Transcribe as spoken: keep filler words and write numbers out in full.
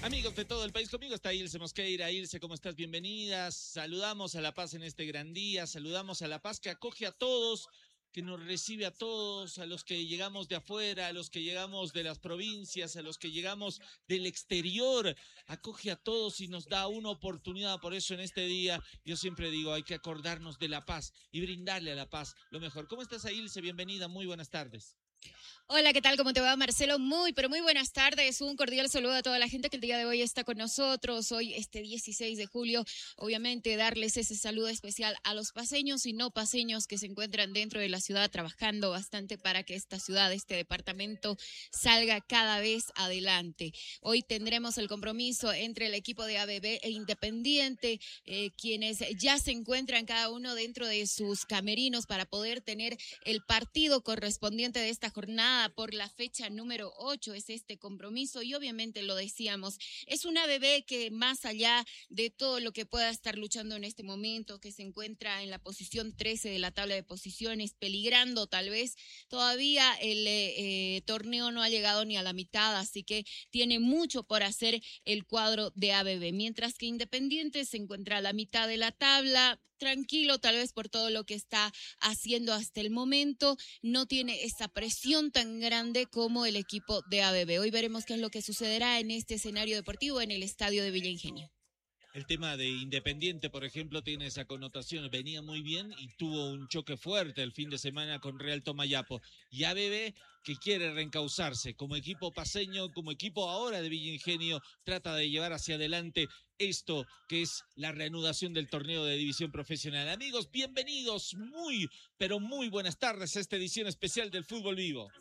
Amigos de todo el país, conmigo está Ilse Mosqueira. Ilse, ¿cómo estás? Bienvenidas. Saludamos a La Paz en este gran día. Saludamos a La Paz que acoge a todos, que nos recibe a todos, a los que llegamos de afuera, a los que llegamos de las provincias, a los que llegamos del exterior. Acoge a todos y nos da una oportunidad. Por eso en este día yo siempre digo, hay que acordarnos de La Paz y brindarle a La Paz lo mejor. ¿Cómo estás, Ilse? Bienvenida. Muy buenas tardes. Hola, ¿qué tal? ¿Cómo te va, Marcelo? Muy, pero muy buenas tardes. Un cordial saludo a toda la gente que el día de hoy está con nosotros. Hoy, este dieciséis de julio, obviamente darles ese saludo especial a los paseños y no paseños que se encuentran dentro de la ciudad trabajando bastante para que esta ciudad, este departamento, salga cada vez adelante. Hoy tendremos el compromiso entre el equipo de A B B e Independiente, eh, quienes ya se encuentran cada uno dentro de sus camerinos para poder tener el partido correspondiente de esta jornada por la fecha número ocho, es este compromiso y obviamente lo decíamos, es una bebé que más allá de todo lo que pueda estar luchando en este momento, que se encuentra en la posición trece de la tabla de posiciones, peligrando tal vez, todavía el eh, eh, torneo no ha llegado ni a la mitad, así que tiene mucho por hacer el cuadro de A B B, mientras que Independiente se encuentra a la mitad de la tabla, tranquilo tal vez por todo lo que está haciendo hasta el momento, no tiene esa presión tan grande como el equipo de A B B. Hoy veremos qué es lo que sucederá en este escenario deportivo en el estadio de Villa Ingenio. El tema de Independiente, por ejemplo, tiene esa connotación. Venía muy bien y tuvo un choque fuerte el fin de semana con Real Tomayapo. Y A B B, que quiere reencauzarse como equipo paseño, como equipo ahora de Villa Ingenio, trata de llevar hacia adelante esto que es la reanudación del torneo de división profesional. Amigos, bienvenidos, muy, pero muy buenas tardes a esta edición especial del Fútbol Vivo.